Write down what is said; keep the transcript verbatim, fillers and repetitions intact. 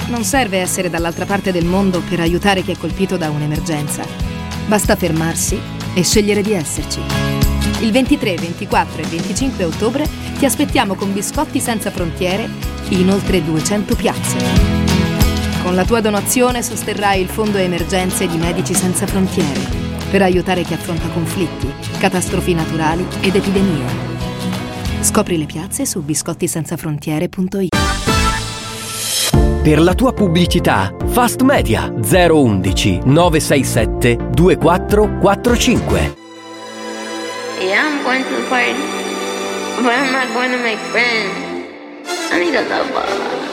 Non serve essere dall'altra parte del mondo per aiutare chi è colpito da un'emergenza. Basta fermarsi e scegliere di esserci. Il ventitré, ventiquattro e venticinque ottobre ti aspettiamo con Biscotti Senza Frontiere in oltre duecento piazze. Con la tua donazione sosterrai il Fondo Emergenze di Medici Senza Frontiere per aiutare chi affronta conflitti, catastrofi naturali ed epidemie. Scopri le piazze su biscottisenzafrontiere punto it. Per la tua pubblicità, Fast Media zero undici nove sei sette due quattro quattro cinque. Yeah, I'm going to the party, but I'm not going to make friends. I need a love ball.